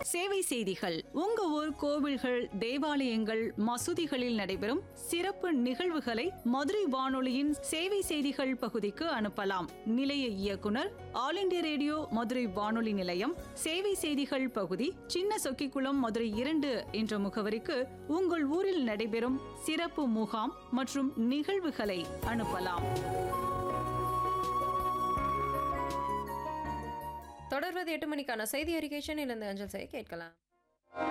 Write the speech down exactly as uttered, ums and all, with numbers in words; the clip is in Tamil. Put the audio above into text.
சேவை செய்திகள். உங்க ஊர் கோவில்கள், தேவாலயங்கள், மசூதிகளில் நடைபெறும் சிறப்பு நிகழ்வுகளை மதுரை வானொலியின் சேவை செய்திகள் பகுதிக்கு அனுப்பலாம். நிலைய இயக்குனர், ஆல் இண்டியா ரேடியோ மதுரை வானொலி நிலையம், சேவை செய்திகள் பகுதி, சின்ன சொக்கிக்குளம், மதுரை இரண்டு என்ற முகவரிக்கு உங்கள் ஊரில் நடைபெறும் சிறப்பு முகாம் மற்றும் நிகழ்வுகளை அனுப்பலாம். தொடர்வது எட்டு மணிக்கான செய்தி அறிக்கை சென்னையிலிருந்து அஞ்சல் செய்ய கேட்கலாம்.